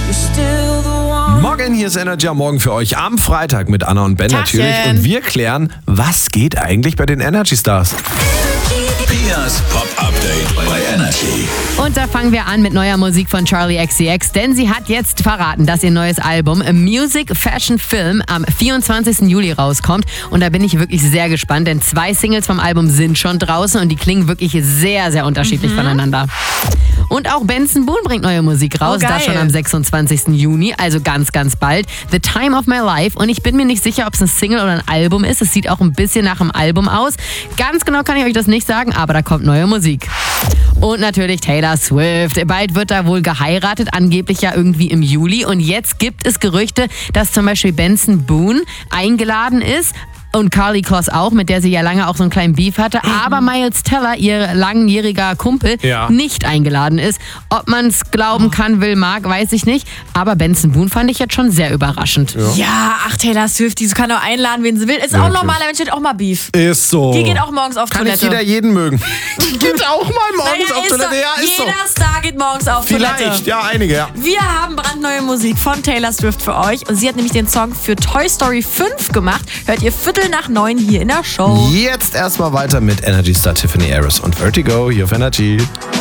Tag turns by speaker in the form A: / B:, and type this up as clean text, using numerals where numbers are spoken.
A: Morgen, hier ist Energy am Morgen für euch am Freitag mit Anna und Ben
B: Tachchen.
A: natürlich. Und wir klären, was geht eigentlich bei den Energy Stars?
C: Pias Pop-Update bei Energy.
B: Und da fangen wir an mit neuer Musik von Charli XCX, denn sie hat jetzt verraten, dass ihr neues Album Music, Fashion, Film am 24. Juli rauskommt. Und da bin ich wirklich sehr gespannt, denn 2 Singles vom Album sind schon draußen und die klingen wirklich sehr, sehr unterschiedlich voneinander. Und auch Benson Boone bringt neue Musik raus,
D: geil.
B: das schon am 26. Juni, also ganz, ganz bald. The Time of My Life. Und ich bin mir nicht sicher, ob es ein Single oder ein Album ist. Es sieht auch ein bisschen nach einem Album aus. Ganz genau kann ich euch das nicht sagen, aber da kommt neue Musik. Und natürlich Taylor Swift. Bald wird da wohl geheiratet, angeblich ja irgendwie im Juli. Und jetzt gibt es Gerüchte, dass zum Beispiel Benson Boone eingeladen ist. Und Karlie Kloss auch, mit der sie ja lange auch so einen kleinen Beef hatte. Aber Miles Teller, ihr langjähriger Kumpel, nicht eingeladen ist. Ob man es glauben kann, will, mag, weiß ich nicht. Aber Benson Boone fand ich jetzt schon sehr überraschend.
D: Ja, ach, Taylor Swift, die kann doch einladen, wen sie will. Ist auch ein normaler Mensch, hat auch mal Beef.
A: Ist so.
D: Die geht auch morgens auf
A: Kann
D: Toilette.
A: nicht jeder jeden mögen. Die geht auch mal morgens auf Toilette. Ja, ist so.
D: Jeder Star geht morgens auf Toilette.
A: Vielleicht, ja, einige, ja.
D: Wir haben brandneue Musik von Taylor Swift für euch. Und sie hat nämlich den Song für Toy Story 5 gemacht. Hört ihr 8:45 hier in der Show.
A: Jetzt erstmal weiter mit Energy Star Tiffany Harris und Vertigo hier auf Energy.